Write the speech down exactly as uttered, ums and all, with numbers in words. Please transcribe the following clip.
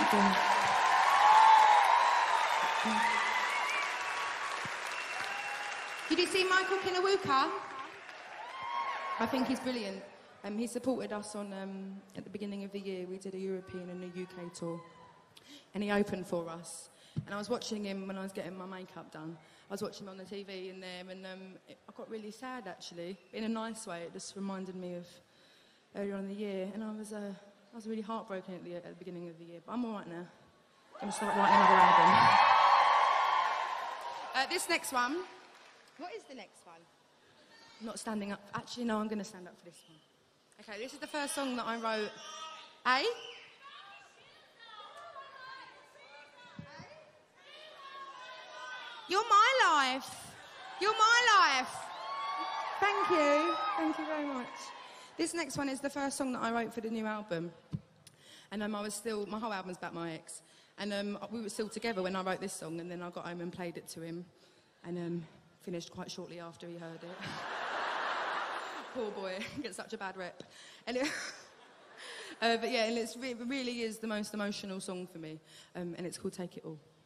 doing. Did you see Michael Kiwanuka? I think he's brilliant. Um, he supported us on um, at the beginning of the year. We did a European and a U K tour, and he opened for us. And I was watching him when I was getting my makeup done. I was watching him on the T V in there, and um, it, I got really sad actually, in a nice way. It just reminded me of earlier on in the year, and I was uh, I was really heartbroken at the at the beginning of the year. But I'm all right now. I'm gonna start writing another album. Uh, this next one. What is the next one? Not standing up. Actually, no, I'm going to stand up for this one. Okay, this is the first song that I wrote. Eh? You're my life. You're my life. Thank you. Thank you very much. This next one is the first song that I wrote for the new album. And um, I was still, my whole album's about my ex. And um, we were still together when I wrote this song, and then I got home and played it to him. And um, finished quite shortly after he heard it. Poor boy, gets such a bad rep. And it, uh, but yeah, and it's re- it really is the most emotional song for me, um, and it's called Take It All.